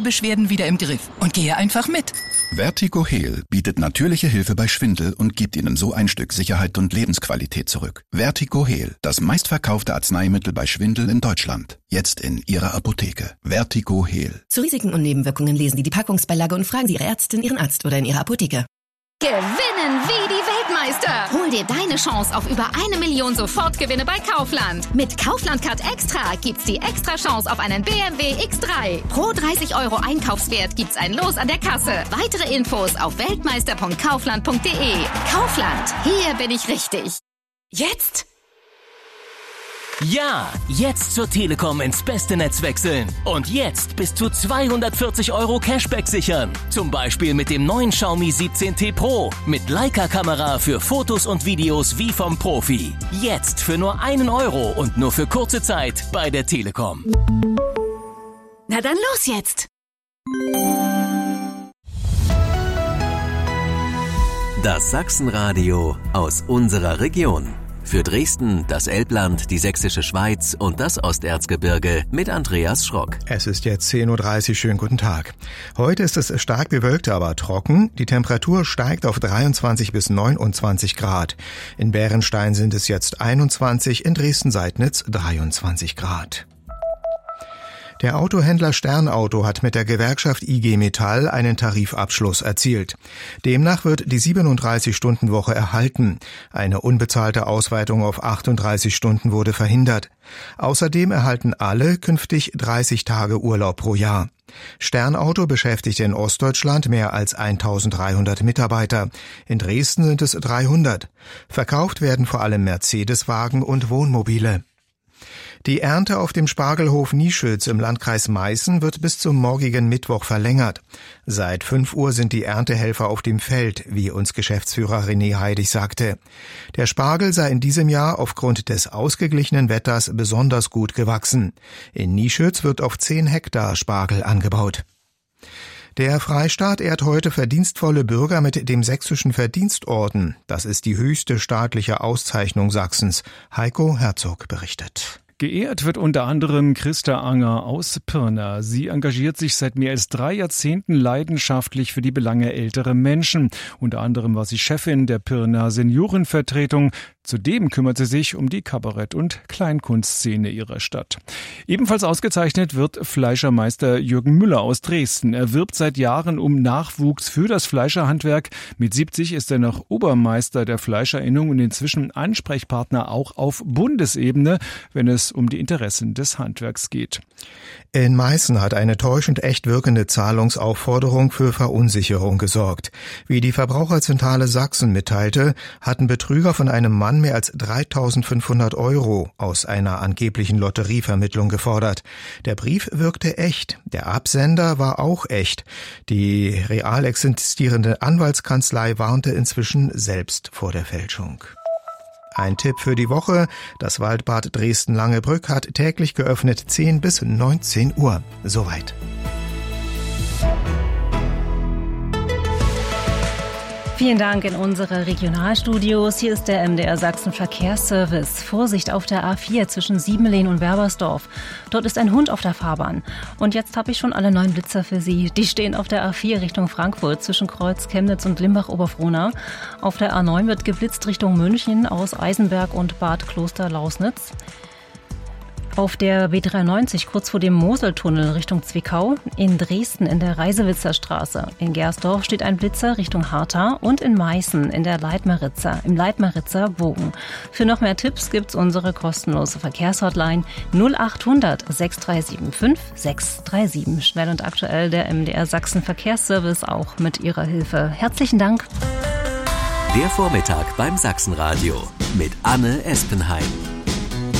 Schwindelbeschwerden wieder im Griff und gehe einfach mit. VertigoHeal bietet natürliche Hilfe bei Schwindel und gibt Ihnen so ein Stück Sicherheit und Lebensqualität zurück. VertigoHeal, das meistverkaufte Arzneimittel bei Schwindel in Deutschland. Jetzt in Ihrer Apotheke. VertigoHeal. Zu Risiken und Nebenwirkungen lesen Sie die Packungsbeilage und fragen Sie Ihre Ärztin, Ihren Arzt oder in Ihrer Apotheke. Gewinnen wie die Weltmeister! Hol dir deine Chance auf über 1 Million Sofortgewinne bei Kaufland. Mit Kaufland Card Extra gibt's die extra Chance auf einen BMW X3. Pro 30 € Einkaufswert gibt's ein Los an der Kasse. Weitere Infos auf weltmeister.kaufland.de. Kaufland, hier bin ich richtig. Jetzt? Ja, jetzt zur Telekom ins beste Netz wechseln. Und jetzt bis zu 240 € Cashback sichern. Zum Beispiel mit dem neuen Xiaomi 17T Pro. Mit Leica-Kamera für Fotos und Videos wie vom Profi. Jetzt für nur 1 € und nur für kurze Zeit bei der Telekom. Na dann los jetzt! Das Sachsenradio aus unserer Region. Für Dresden, das Elbland, die Sächsische Schweiz und das Osterzgebirge mit Andreas Schrock. Es ist jetzt 10.30 Uhr, schönen guten Tag. Heute ist es stark bewölkt, aber trocken. Die Temperatur steigt auf 23 bis 29 Grad. In Bärenstein sind es jetzt 21, in Dresden-Seidnitz 23 Grad. Der Autohändler Sternauto hat mit der Gewerkschaft IG Metall einen Tarifabschluss erzielt. Demnach wird die 37-Stunden-Woche erhalten. Eine unbezahlte Ausweitung auf 38 Stunden wurde verhindert. Außerdem erhalten alle künftig 30 Tage Urlaub pro Jahr. Sternauto beschäftigt in Ostdeutschland mehr als 1.300 Mitarbeiter. In Dresden sind es 300. Verkauft werden vor allem Mercedes-Wagen und Wohnmobile. Die Ernte auf dem Spargelhof Nieschütz im Landkreis Meißen wird bis zum morgigen Mittwoch verlängert. Seit 5 Uhr sind die Erntehelfer auf dem Feld, wie uns Geschäftsführer René Heidig sagte. Der Spargel sei in diesem Jahr aufgrund des ausgeglichenen Wetters besonders gut gewachsen. In Nieschütz wird auf 10 Hektar Spargel angebaut. Der Freistaat ehrt heute verdienstvolle Bürger mit dem Sächsischen Verdienstorden. Das ist die höchste staatliche Auszeichnung Sachsens. Heiko Herzog berichtet. Geehrt wird unter anderem Christa Anger aus Pirna. Sie engagiert sich seit mehr als 3 Jahrzehnten leidenschaftlich für die Belange älterer Menschen. Unter anderem war sie Chefin der Pirna Seniorenvertretung. Zudem kümmert sie sich um die Kabarett- und Kleinkunstszene ihrer Stadt. Ebenfalls ausgezeichnet wird Fleischermeister Jürgen Müller aus Dresden. Er wirbt seit Jahren um Nachwuchs für das Fleischerhandwerk. Mit 70 ist er noch Obermeister der Fleischerinnung und inzwischen Ansprechpartner auch auf Bundesebene, wenn es um die Interessen des Handwerks geht. In Meißen hat eine täuschend echt wirkende Zahlungsaufforderung für Verunsicherung gesorgt. Wie die Verbraucherzentrale Sachsen mitteilte, hatten Betrüger von einem Mann mehr als 3.500 € aus einer angeblichen Lotterievermittlung gefordert. Der Brief wirkte echt, der Absender war auch echt. Die real existierende Anwaltskanzlei warnte inzwischen selbst vor der Fälschung. Ein Tipp für die Woche. Das Waldbad Dresden-Langebrück hat täglich geöffnet 10 bis 19 Uhr. Soweit. Vielen Dank in unsere Regionalstudios. Hier ist der MDR Sachsen Verkehrsservice. Vorsicht auf der A4 zwischen Siebenlehn und Werbersdorf. Dort ist ein Hund auf der Fahrbahn. Und jetzt habe ich schon alle 9 Blitzer für Sie. Die stehen auf der A4 Richtung Frankfurt zwischen Kreuz, Chemnitz und Limbach-Oberfrohna. Auf der A9 wird geblitzt Richtung München aus Eisenberg und Bad Kloster-Lausnitz. Auf der B93 kurz vor dem Moseltunnel Richtung Zwickau, in Dresden in der Reisewitzer Straße, in Gersdorf steht ein Blitzer Richtung Hartha und in Meißen in der im Leitmaritzer Bogen. Für noch mehr Tipps gibt's unsere kostenlose Verkehrshotline 0800 6375 637. Schnell und aktuell der MDR Sachsen Verkehrsservice auch mit Ihrer Hilfe. Herzlichen Dank. Der Vormittag beim Sachsenradio mit Anne Espenheim.